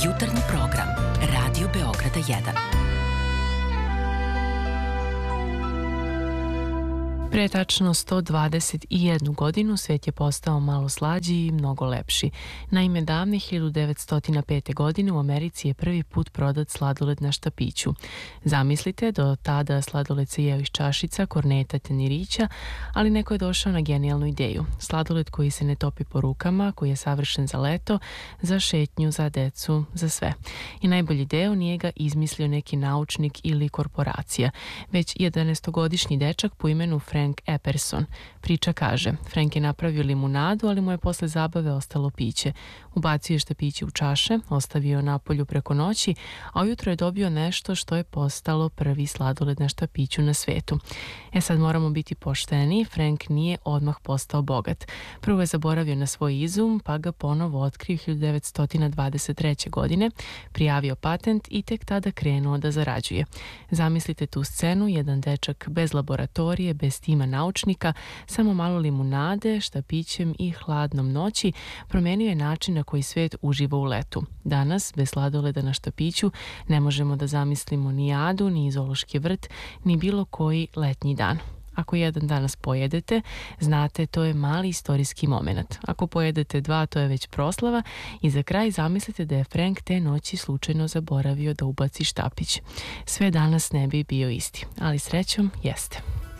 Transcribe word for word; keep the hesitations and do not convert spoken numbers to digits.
Jutarnji program Radio Beograda jedan. Pre tačno sto dvadeset jednu godinu svet je postao malo slađi i mnogo lepši. Naime, davne hiljadu devetsto pete. godine u Americi je prvi put prodat sladoled na štapiću. Zamislite, do tada sladoled se jeo iz čašica, korneta, tanjirića, ali neko je došao na genijalnu ideju. Sladoled koji se ne topi po rukama, koji je savršen za leto, za šetnju, za decu, za sve. I najbolji deo, nije ga izmislio neki naučnik ili korporacija, već jedanaestogodišnji dečak po imenu Frank Frank Epperson. Priča kaže, Frank je napravio limunadu, ali mu je posle zabave ostalo piće. Ubacio je štapiće u čaše, ostavio na polju preko noći, a ujutro je dobio nešto što je postalo prvi sladoled na štapiću na svetu. E sad moramo biti pošteni, Frank nije odmah postao bogat. Prvo je zaboravio na svoj izum, pa ga ponovo otkrio hiljadu devetsto dvadeset treće. godine, prijavio patent i tek tada krenuo da zarađuje. Zamislite tu scenu, jedan dečak bez laboratorije, bez tima naučnika, samo malo limunade, štapićem i hladnom noći promenio je način na koji svet uživa u letu. Danas, bez sladoleda na štapiću, ne možemo da zamislimo ni adu, ni zoološki vrt, ni bilo koji letnji dan. Ako jedan danas pojedete, znate, to je mali istorijski moment. Ako pojedete dva, to je već proslava i za kraj zamislite da je Frank te noći slučajno zaboravio da ubaci štapić. Sve danas ne bi bio isti, ali srećom jeste.